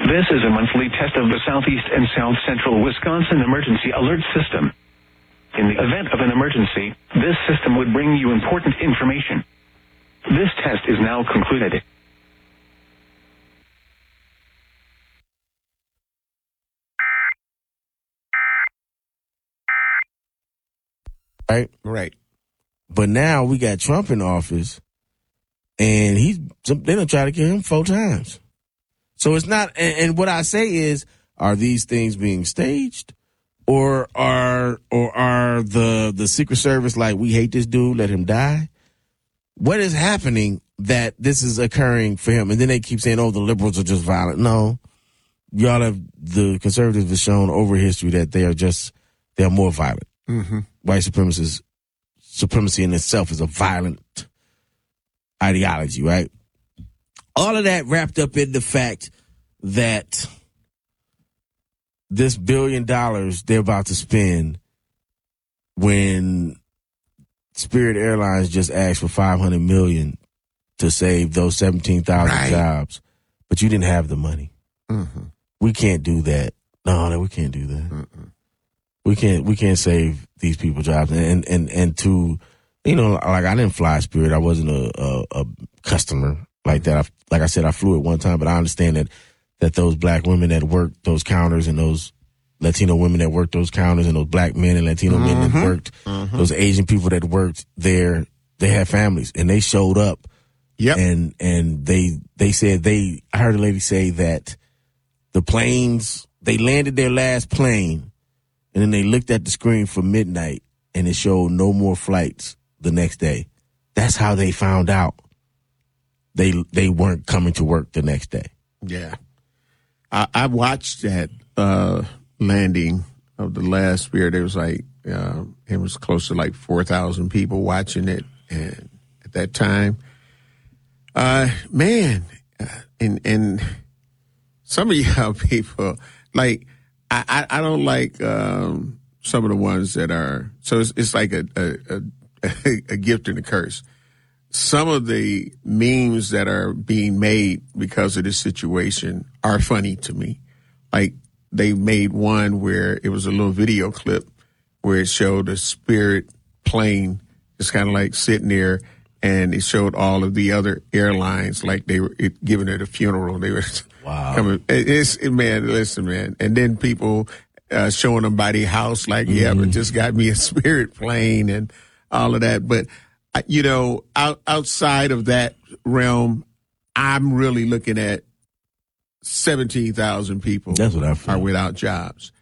This is a monthly test of the Southeast and South Central Wisconsin Emergency Alert System. In the event of an emergency, this system would bring you important information. This test is now concluded. Right. But now we got Trump in office, and they done try to kill him 4 times. So it's not, and what I say is, are these things being staged? Or are the Secret Service like, we hate this dude, let him die? What is happening that this is occurring for him? And then they keep saying, oh, the liberals are just violent. No, the conservatives have shown over history that they're more violent. Mm-hmm. White supremacy in itself is a violent ideology, right? All of that wrapped up in the fact that this $1 billion they're about to spend when Spirit Airlines just asked for $500 million to save those 17,000 jobs, but you didn't have the money. Mm-hmm. We can't do that. No, we can't do that. Mm-mm. We can't save these people jobs. And to, like I didn't fly Spirit. I wasn't a customer like that. Like I said, I flew it one time, but I understand that those black women that worked those counters and those Latino women that worked those counters and those black men and Latino men that worked, those Asian people that worked there, they had families and they showed up. Yep. And they said I heard a lady say that the planes, they landed their last plane and then they looked at the screen for midnight and it showed no more flights the next day. That's how they found out they weren't coming to work the next day. Yeah. I watched that landing of the last Spirit. It was like, it was close to like 4,000 people watching it. And at that time, man, and some of y'all people, like, I don't like some of the ones that are, so it's like a gift and a curse. Some of the memes that are being made because of this situation are funny to me. Like, they made one where it was a little video clip where it showed a Spirit plane just kind of like sitting there, and it showed all of the other airlines like they were giving it a funeral. They were coming. Man, listen, man. And then people showing them by their house like, yeah, but just got me a Spirit plane and all of that. But, outside of that realm, I'm really looking at 17,000 people That's what I feel. are without jobs.